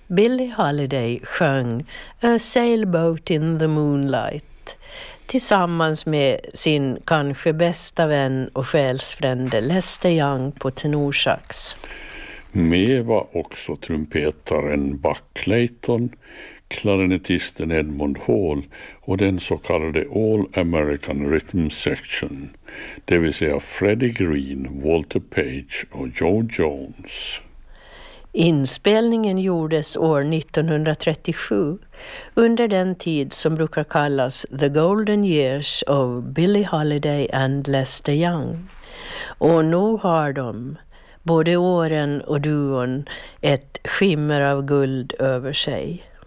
Billie Holiday sjöng A Sailboat in the Moonlight tillsammans med sin kanske bästa vän och själsfrände Lester Young på tenorsax. Med var också trumpetaren Buck Clayton, klarinettisten Edmund Hall och den så kallade All American Rhythm Section, det vill säga Freddie Green, Walter Page och Joe Jones. Inspelningen gjordes år 1937 under den tid som brukar kallas The Golden Years of Billie Holiday and Lester Young. Och nog har de, både åren och duon, ett skimmer av guld över sig.